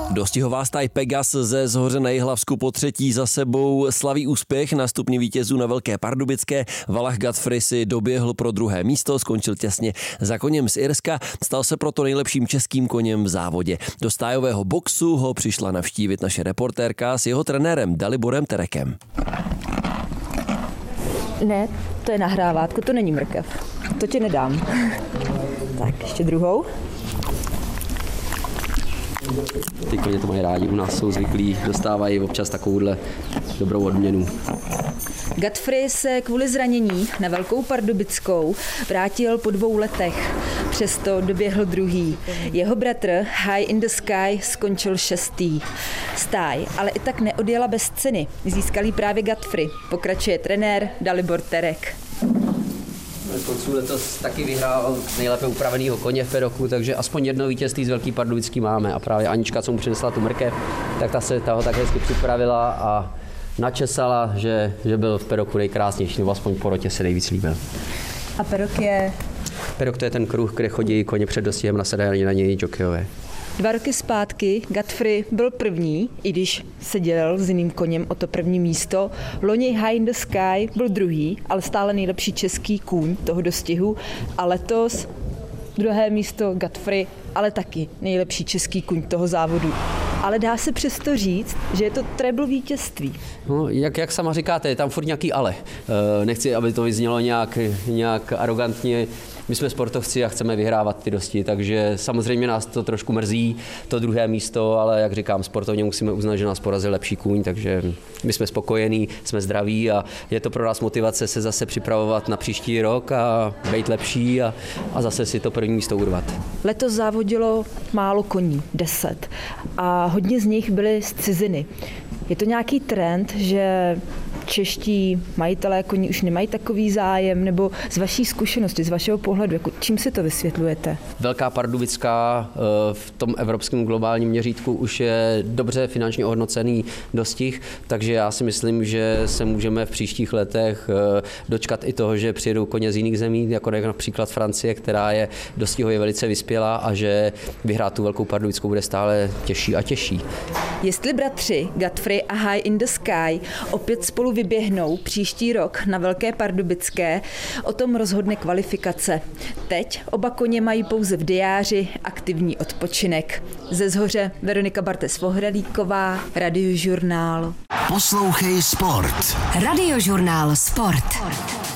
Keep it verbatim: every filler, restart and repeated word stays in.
Dostihová stáj Pegas ze Zhoře na Jihlavsku po třetí za sebou slaví úspěch na stupni vítězů na Velké Pardubické. Valach Godfrey si doběhl pro druhé místo, skončil těsně za koněm z Irska, stal se proto nejlepším českým koněm v závodě. Do stájového boxu ho přišla navštívit naše reportérka s jeho trenérem Daliborem Terekem. Ne, to je nahrávátko, to není mrkev. To ti nedám. Tak, ještě druhou. Ty koně to mají rádi, u nás jsou zvyklí, dostávají občas takovouhle dobrou odměnu. Godfrey se kvůli zranění na Velkou Pardubickou vrátil po dvou letech, přesto doběhl druhý. Jeho bratr High in the Sky skončil šestý. Stáj ale i tak neodjela bez ceny, získal právě Godfrey, pokračuje trenér Dalibor Terek. Konců letos taky vyhrál nejlépe upravenýho koně v pedoku, takže aspoň jedno vítězství z Velký Pardubický máme. A právě Anička, co mu přinesla tu mrkev, tak ta se ta ho tak hezky připravila a načesala, že, že byl v pedoku nejkrásnější, nebo aspoň po rotě se nejvíc líbil. A pedok je? Pedok to je ten kruh, kde chodí koně před dostihem, nasedají na něj jokejové. Dva roky zpátky Godfrey byl první, i když se dělil s jiným koněm o to první místo. Loni High in the Sky byl druhý, ale stále nejlepší český kůň toho dostihu. A letos druhé místo Godfrey, ale taky nejlepší český kůň toho závodu. Ale dá se přesto říct, že je to treble vítězství. No, jak, jak sama říkáte, je tam furt nějaký ale. E, nechci, aby to vyznělo nějak, nějak arrogantně. My jsme sportovci a chceme vyhrávat ty dosti, takže samozřejmě nás to trošku mrzí, to druhé místo, ale jak říkám, sportovně musíme uznat, že nás porazil lepší kůň, takže my jsme spokojení, jsme zdraví a je to pro nás motivace se zase připravovat na příští rok a být lepší a, a zase si to první místo urvat. Letos závodilo málo koní, deset, a hodně z nich byly z ciziny. Je to nějaký trend, že čeští majitelé koní už nemají takový zájem, nebo z vaší zkušenosti, z vašeho pohledu, jako čím si to vysvětlujete? Velká Pardubická v tom evropském globálním měřítku už je dobře finančně ohodnocený dostih, takže já si myslím, že se můžeme v příštích letech dočkat i toho, že přijedou koně z jiných zemí, jako například Francie, která je dostihově velice vyspělá a že vyhrát tu Velkou Pardubickou bude stále těžší a těžší. Jestli bratři Godfrey a High in the Sky opět spolu vyběhnou příští rok na Velké Pardubické, o tom rozhodne kvalifikace. Teď oba koně mají pouze v diáři aktivní odpočinek. Ze Zhoře Veronika Bartes-Vohralíková, Radiožurnál. Poslouchej sport. Radiožurnál Sport.